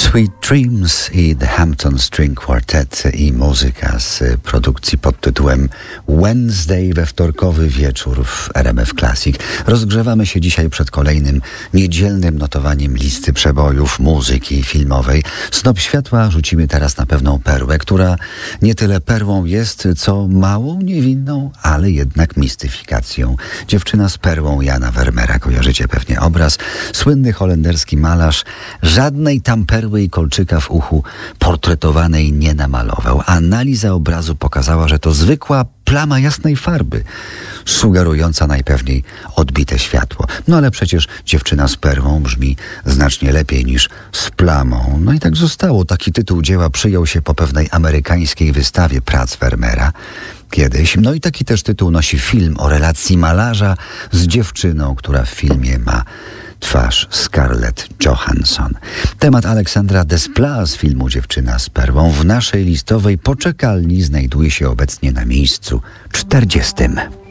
Sweet Dreams i The Hampton String Quartet i muzyka z produkcji pod tytułem Wednesday we wtorkowy wieczór w RMF Classic. Rozgrzewamy się dzisiaj przed kolejnym niedzielnym notowaniem listy przebojów muzyki filmowej. Snop światła rzucimy teraz na pewną perłę, która nie tyle perłą jest, co małą, niewinną, ale jednak mistyfikacją. Dziewczyna z perłą Jana Vermeera. Kojarzycie pewnie obraz. Słynny holenderski malarz żadnej tam perły i kolczyka w uchu portretowanej nie namalował. Analiza obrazu pokazała, że to zwykła plama jasnej farby, sugerująca najpewniej odbite światło. No ale przecież dziewczyna z perłą brzmi znacznie lepiej niż z plamą. No i tak zostało. Taki tytuł dzieła przyjął się po pewnej amerykańskiej wystawie prac Vermeera kiedyś. No i taki też tytuł nosi film o relacji malarza z dziewczyną, która w filmie ma twarz Scarlett Johansson. Temat Aleksandra Desplat z filmu Dziewczyna z perłą w naszej listowej poczekalni znajduje się obecnie na miejscu 40.